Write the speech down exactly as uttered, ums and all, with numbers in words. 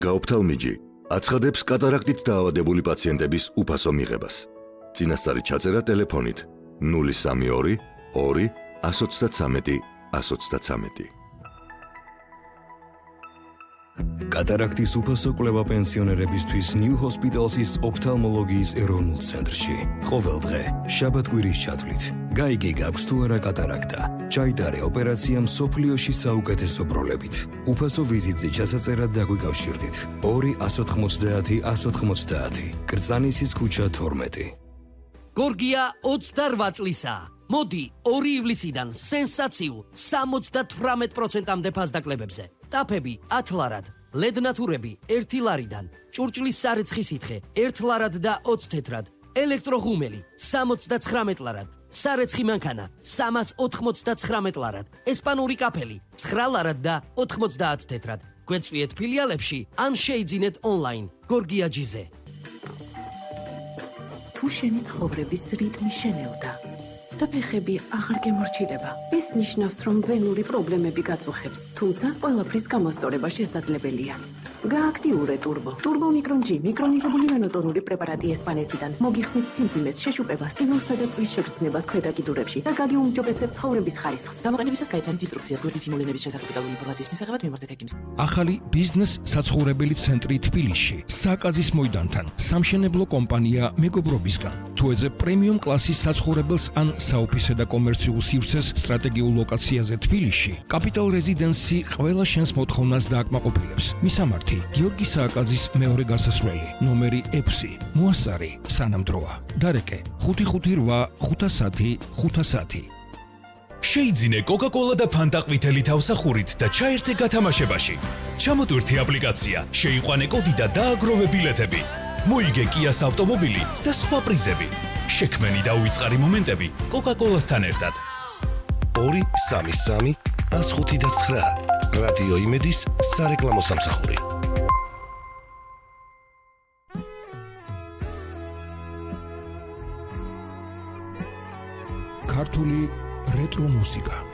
გაოფთალმიჯი აცხადებს კატარაქტით დაავადებული პაციენტების უფასო მიღებას. წინასწარი ჩაწერა ტელეფონით ნული სამი ორი ორი ათს ოცდათრამეტი ათს ოცდათრამეტი. კატარაქტის უფასო კვლევა პენსიონერებისთვის New Hospital's ოფთალმოლოგიის ეროვნულ ცენტრში. ყოველ დღე, შაბათ-კვირის ჩათვლით. გაიგე გაქვს თუ არა კატარაქტა. ჩაიტარე ოპერაცია მსოფლიოში საუკეთესო ბროლებით. უფასო ვიზიტზე ჩასაწერად დაგვიკავშირდით. ორი ათს ოთხმოცდაათი ათს ოთხმოცდაათი. კრწანისის ქუჩა თორმეტი. გორგია ოცდარვა წლისაა. მოდი ორი ივლისიდან სენსაციულ სამოცდათვრამეტ პროცენტამდე ფასდაკლებებზე. ტაფები ათ ლარად, ლედნათურები ერთი ლარიდან, ჭურჭლის სარეცხი სითხე ერთ ლარად და ოცი თეთრად, ელექტროღუმელი სამოცდაცხრამეტ ლარად, სარეცხი მანქანა სამას ოთხმოცდაცხრამეტ ლარად, ესპანური კაფელი ცხრა ლარად და ოთხმოცდაათ თეთრად. გვეწვიეთ ფილიალებში ან შეიძინეთ ონლაინ გორგიაჯიზე. თუ შენი ცხოვრების რიტმი შენელდა და ფეხები აღარ გემორჩილება. ეს ნიშნავს, რომ ვენური პრობლემები გაწუხებს, თუმცა ყველაფრის გამოსწორება შესაძლებელია. გააქტიურე ტურბო. ტურბო მიკრონჯი მიკრონიზებული მენოტონური პრეპარატი ესპანეთიდან. მოგიხსნით სიმძიმეს, შეშუპებას, ტივილსა და წვის შეგრძნებას ქვედა კიდურებში და გაგიუმჯობესებთ ცხოვრების ხარისხს. გამოყენებისას გაიცანით ინსტრუქციას გვერდით იმოვლენების შესახებ დეტალური ინფორმაციის მისაღებად მიმართეთ ექიმს. ახალი ბიზნეს საცხოვრებელი ცენტრი თბილისში. საკაზის მოედანთან სამშენებლო კომპანია მეგობრობისგან. თუ ეძებ პრემიუმ კლასის საცხოვრებელს ან საოფისე და კომერციულ სივრცეს სტრატეგიულ ლოკაციაზე თბილისში, კაპიტალ რეზიდენსი ყველა შენს მოთხოვნას დააკმაყოფილებს. მისამართი გიორგი სააკაძის მეორე გასასვლელი, ნომერი ექვსი, მოასარი, სანამდროა. დარეკე ხუთი ხუთი რვა ხუთასათი ხუთასათი. შეიძინე კოკა-კოლა და ფანტა ყვითელი თავსახურით და ჩაერთე გათამაშებაში. ჩამოტვირთი აპლიკაცია, შეიყვანე კოდი და დააგროვე ბილეთები. მოიგე კიას ავტომობილი და სხვა პრიზები. შექმენი და უიწყარი მომენტები კოკა-კოლასთან ერთად. ორი სამი სამი ათს ხუთი და ცხრა. რადიო იმედის სარეკლამო სამსახური. ქართული რეტრო მუსიკა.